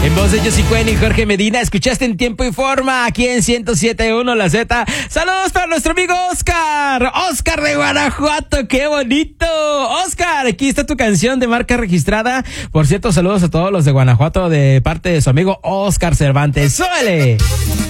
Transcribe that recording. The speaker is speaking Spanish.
En voz de Josy Cuen y Jorge Medina, escuchaste En Tiempo y Forma, aquí en 107.1 La Z. Saludos para nuestro amigo Oscar. Oscar de Guanajuato, qué bonito. Oscar, aquí está tu canción de marca registrada. Por cierto, saludos a todos los de Guanajuato de parte de su amigo Oscar Cervantes. ¡Súbele!